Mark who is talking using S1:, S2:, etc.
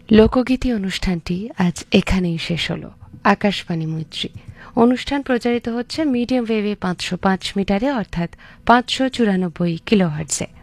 S1: লোকগীতি অনুষ্ঠানটি আজ এখানেই শেষ হলো। আকাশবাণী মৈত্রী অনুষ্ঠান প্রচারিত হচ্ছে মিডিয়াম ওয়েভে 505 মিটারে অর্থাৎ 594 কিলোহার্টজে।